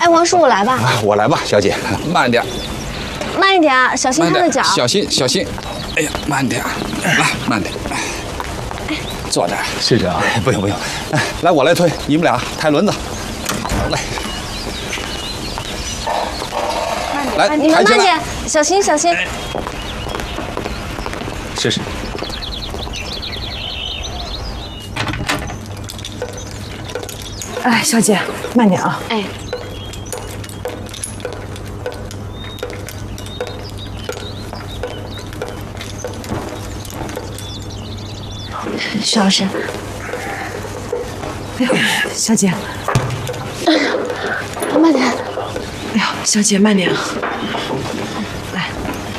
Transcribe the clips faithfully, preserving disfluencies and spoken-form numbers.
哎，王叔，我来吧。 啊，我来吧，小姐，慢点， 慢一点啊，小心他的脚。 小心，小心。哎呀，慢点，来，慢点。坐这儿。 谢谢啊。 不用不用，来，我来推，你们俩抬轮子。来，来， 你们慢点，小心小心。 试试。 哎，小姐，慢点啊。 哎。徐老师。 哎呦，小姐。 慢点。 哎呦，小姐慢点啊。来。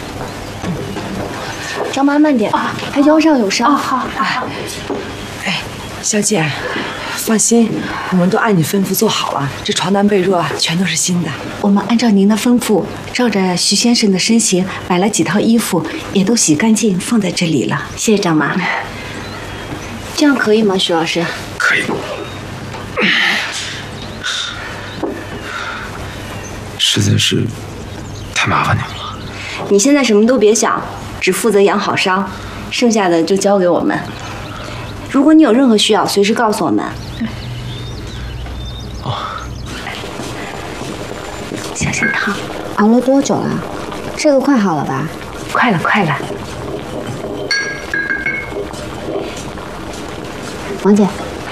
张妈慢点啊，她腰上有伤。 哦，好，哎，哎，小姐，放心，我们都按你吩咐做好了，这床单被褥啊，全都是新的。 我们按照您的吩咐，照着徐先生的身形买了几套衣服，也都洗干净放在这里了。谢谢张妈。 这样可以吗，徐老师？ 可以。实在是太麻烦你们了。 你现在什么都别想，只负责养好伤，剩下的就交给我们。如果你有任何需要，随时告诉我们。 哦。 小心烫。 熬了多久了？这个快好了吧？ 快了，快了。 王姐。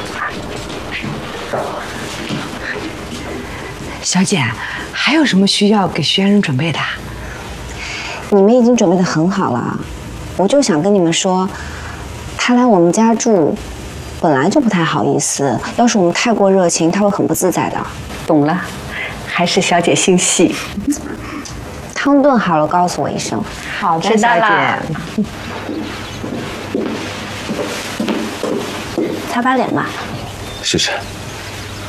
小姐，还有什么需要给徐先生准备的？ 你们已经准备得很好了，我就想跟你们说，他来我们家住，本来就不太好意思，要是我们太过热情，他会很不自在的。 懂了，还是小姐心细。 汤炖好了，告诉我一声。 好的，小姐。 擦把脸吧。 试试。